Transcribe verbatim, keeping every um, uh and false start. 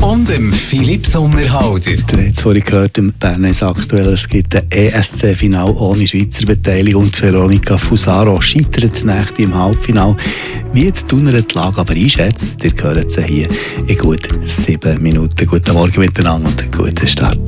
und dem Philipp Sommerhalder. Ihr habt es vorhin gehört, im Berner ist aktuell, es gibt ein E S C-Final ohne Schweizer Beteiligung. Und Veronika Fusaro scheitert nächtig im Halbfinale. Wie die Thuner die Lage aber einschätzt, ihr hört sie hier in gut sieben Minuten. Guten Morgen miteinander und einen guten Start.